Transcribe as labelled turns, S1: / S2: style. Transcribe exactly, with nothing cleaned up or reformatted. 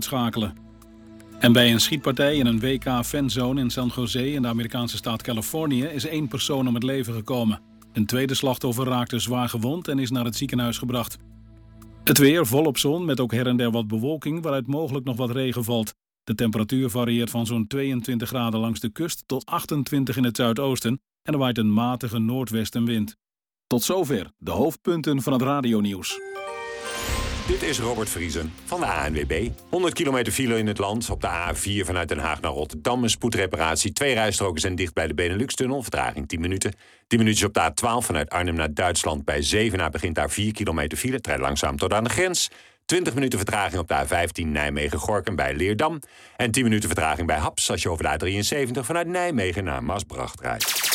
S1: uitschakelen. En bij een schietpartij in een W K-fanzone in San Jose in de Amerikaanse staat Californië is één persoon om het leven gekomen. Een tweede slachtoffer raakte zwaar gewond en is naar het ziekenhuis gebracht. Het weer volop zon met ook her en der wat bewolking waaruit mogelijk nog wat regen valt. De temperatuur varieert van zo'n tweeëntwintig graden langs de kust tot achtentwintig in het zuidoosten en er waait een matige noordwestenwind. Tot zover de hoofdpunten van het radionieuws.
S2: Dit is Robert Vriesen van de A N W B. honderd kilometer file in het land. Op de A vier vanuit Den Haag naar Rotterdam een spoedreparatie. Twee rijstroken zijn dicht bij de Benelux-tunnel. Vertraging tien minuten. tien minuutjes op de A twaalf vanuit Arnhem naar Duitsland. Bij Zevenaar begint daar vier kilometer file. Trein langzaam tot aan de grens. twintig minuten vertraging op de A vijftien Nijmegen-Gorkum bij Leerdam. En tien minuten vertraging bij Haps als je over de A drieënzeventig vanuit Nijmegen naar Maasbracht rijdt.